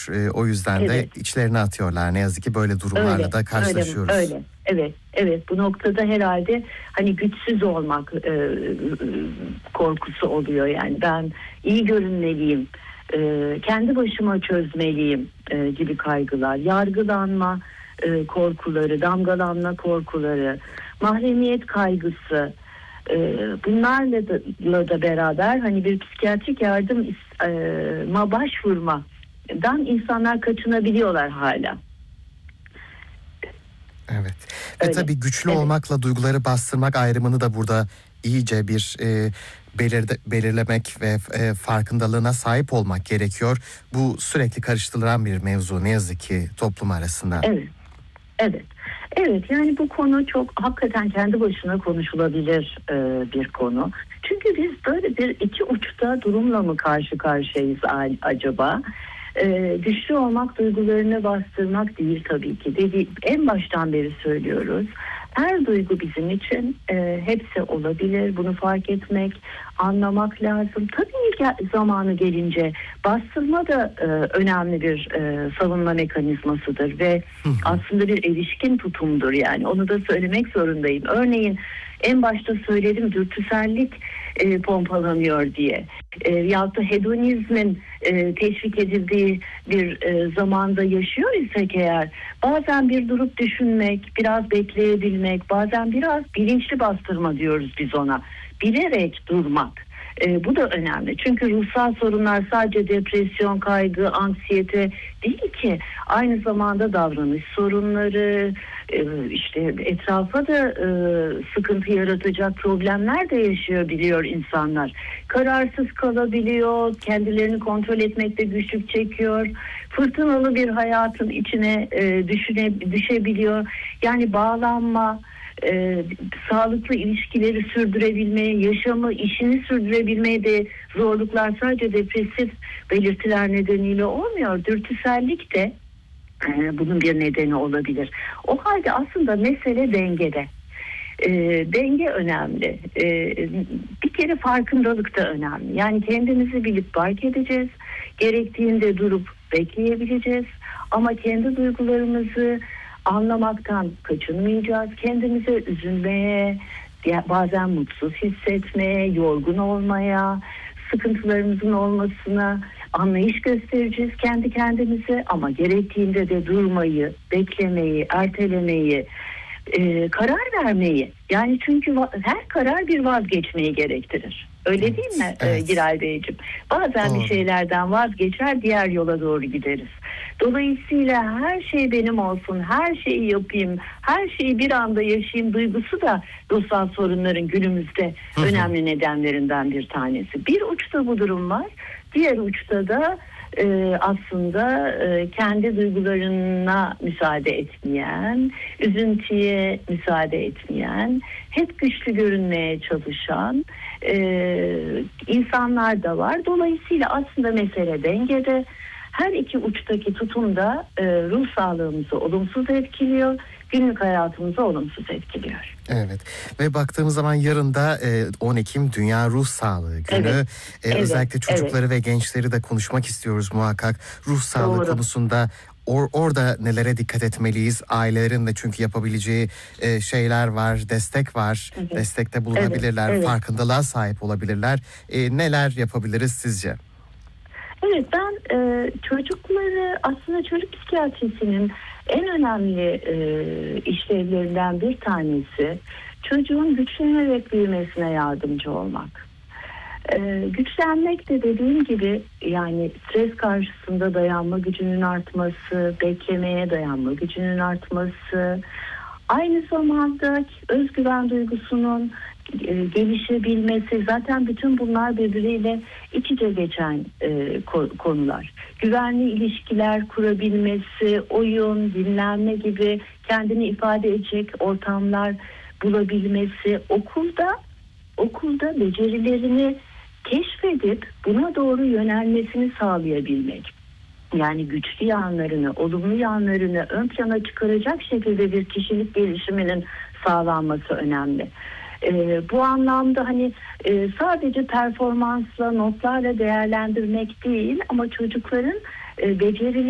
oluyor. O yüzden de içlerini atıyorlar. Ne yazık ki böyle durumlarla da karşılaşıyoruz. Öyle. Evet. Bu noktada herhalde hani güçsüz olmak korkusu oluyor. Yani ben iyi görünmeliyim, kendi başıma çözmeliyim gibi kaygılar, yargılanma korkuları, damgalanma korkuları, mahremiyet kaygısı. Bunlarla da beraber hani bir psikiyatrik yardıma başvurmadan insanlar kaçınabiliyorlar hala. Evet. Ve tabii güçlü olmakla duyguları bastırmak ayrımını da burada iyice bir belirlemek ve farkındalığına sahip olmak gerekiyor. Bu sürekli karıştırılan bir mevzu ne yazık ki toplum arasında. Evet, yani bu konu çok hakikaten kendi başına konuşulabilir bir konu. Çünkü biz böyle bir iki uçta durumla mı karşı karşıyayız acaba? Güçlü olmak duygularını bastırmak değil tabii ki. En baştan beri söylüyoruz. Her duygu bizim için hepsi olabilir. Bunu fark etmek, anlamak lazım. Tabii zamanı gelince bastırma da önemli bir savunma mekanizmasıdır ve aslında bir erişkin tutumdur yani. Onu da söylemek zorundayım. Örneğin en başta söyledim, dürtüsellik pompalanıyor diye. Yahut da hedonizmin teşvik edildiği bir zamanda yaşıyor isek eğer, bazen bir durup düşünmek, biraz bekleyebilmek, bazen biraz bilinçli bastırma diyoruz biz ona. Bilerek durmak. Bu da önemli. Çünkü ruhsal sorunlar sadece depresyon, kaygı, anksiyete değil ki. Aynı zamanda davranış sorunları, işte etrafa da sıkıntı yaratacak problemler de yaşayabiliyor insanlar. Kararsız kalabiliyor, kendilerini kontrol etmekte güçlük çekiyor. Fırtınalı bir hayatın içine düşebiliyor. Yani bağlanma, sağlıklı ilişkileri sürdürebilmeye, yaşamı, işini sürdürebilmeye de zorluklar sadece depresif belirtiler nedeniyle olmuyor. Dürtüsellik de bunun bir nedeni olabilir. O halde aslında mesele dengede. Denge önemli. Bir kere farkındalık da önemli. Yani kendimizi bilip fark edeceğiz. Gerektiğinde durup bekleyebileceğiz. Ama kendi duygularımızı anlamaktan kaçınmayacağız. Kendimize üzülmeye, bazen mutsuz hissetmeye, yorgun olmaya, sıkıntılarımızın olmasına anlayış göstereceğiz kendi kendimize. Ama gerektiğinde de durmayı, beklemeyi, ertelemeyi, karar vermeyi. Yani çünkü her karar bir vazgeçmeyi gerektirir. Öyle değil mi Giray Beyciğim? Bazen bir şeylerden vazgeçer, diğer yola doğru gideriz. Dolayısıyla her şey benim olsun, her şeyi yapayım, her şeyi bir anda yaşayayım duygusu da ruhsal sorunların günümüzde önemli nedenlerinden bir tanesi. Bir uçta bu durum var, diğer uçta da aslında kendi duygularına müsaade etmeyen, üzüntüye müsaade etmeyen, hep güçlü görünmeye çalışan insanlar da var. Dolayısıyla aslında mesele dengede. Her iki uçtaki tutum da ruh sağlığımızı olumsuz etkiliyor, günlük hayatımızı olumsuz etkiliyor. Evet ve baktığımız zaman yarın da 10 Ekim Dünya Ruh Sağlığı Günü. Özellikle çocukları ve gençleri de konuşmak istiyoruz muhakkak. Ruh sağlığı konusunda orada nelere dikkat etmeliyiz? Ailelerin de çünkü yapabileceği şeyler var, destek var. Destekte bulunabilirler, farkındalığa sahip olabilirler. Neler yapabiliriz sizce? Evet, ben çocukları aslında çocuk psikiyatrisinin en önemli işlevlerinden bir tanesi çocuğun güçlenerek büyümesine yardımcı olmak. Güçlenmek de dediğim gibi yani stres karşısında dayanma gücünün artması, beklemeye dayanma gücünün artması, aynı zamanda özgüven duygusunun gelişebilmesi, zaten bütün bunlar birbiriyle iç içe geçen konular. Güvenli ilişkiler kurabilmesi, oyun, dinlenme gibi kendini ifade edecek ortamlar bulabilmesi, okulda becerilerini keşfedip buna doğru yönelmesini sağlayabilmek. Yani güçlü yanlarını, olumlu yanlarını ön plana çıkaracak şekilde bir kişilik gelişiminin sağlanması önemli. Bu anlamda hani sadece performansla, notlarla değerlendirmek değil ama çocukların becerileri